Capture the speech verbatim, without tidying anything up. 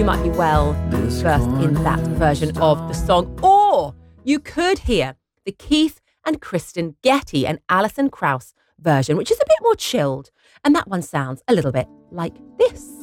you might be well versed in that version of the song. Or you could hear the Keith and Kristen Getty and Alison Krauss version, which is a bit more chilled. And that one sounds a little bit like this.